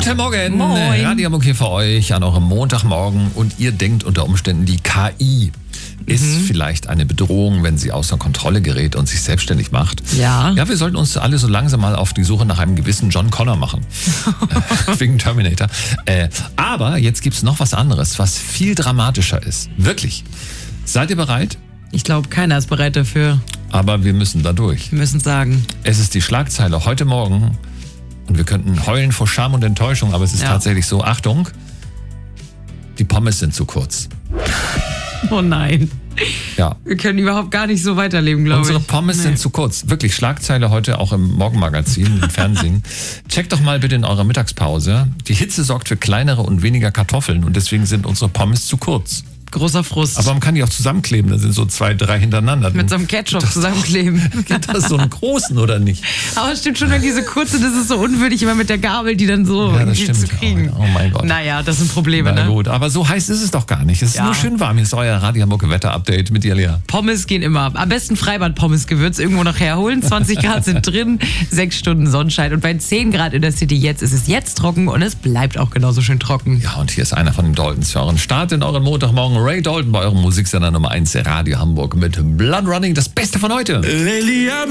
Guten Morgen. Moin. Radio Hamburg hier für euch an eurem Montagmorgen. Und ihr denkt unter Umständen, die KI ist vielleicht eine Bedrohung, wenn sie außer Kontrolle gerät und sich selbstständig macht. Ja. Ja, wir sollten uns alle so langsam mal auf die Suche nach einem gewissen John Connor machen. Wegen Terminator. Aber jetzt gibt's noch was anderes, was viel dramatischer ist. Wirklich. Seid ihr bereit? Ich glaube, keiner ist bereit dafür. Aber wir müssen da durch. Wir müssen sagen. Es ist die Schlagzeile heute Morgen und wir könnten heulen vor Scham und Enttäuschung, aber es ist tatsächlich so, Achtung, die Pommes sind zu kurz. Oh nein. Ja. Wir können überhaupt gar nicht so weiterleben, glaube ich. Unsere Pommes sind zu kurz. Wirklich, Schlagzeile heute auch im Morgenmagazin, im Fernsehen. Checkt doch mal bitte in eurer Mittagspause. Die Hitze sorgt für kleinere und weniger Kartoffeln und deswegen sind unsere Pommes zu kurz. Großer Frust. Aber man kann die auch zusammenkleben, da sind so 2, 3 hintereinander. Mit so einem Ketchup zusammenkleben. Geht das so einen großen oder nicht? Aber es stimmt schon, diese kurze, das ist so unwürdig, immer mit der Gabel, die dann so Ja, das irgendwie stimmt. zu kriegen. Oh mein Gott. Naja, das sind Probleme, Na ne? gut, aber so heiß ist es doch gar nicht. Es ist nur schön warm. Hier ist euer Radio Hamburg Wetter-Update mit dir, Lea. Pommes gehen immer. Am besten Freibad-Pommes-Gewürz irgendwo noch herholen. 20 Grad sind drin, 6 Stunden Sonnenschein. Und bei 10 Grad in der City jetzt ist es jetzt trocken und es bleibt auch genauso schön trocken. Ja, und hier ist einer von den Daltons für euren Start in euren Montagmorgen. Ray Dalton bei eurem Musiksender Nummer 1 Radio Hamburg mit Blood Running, das Beste von heute.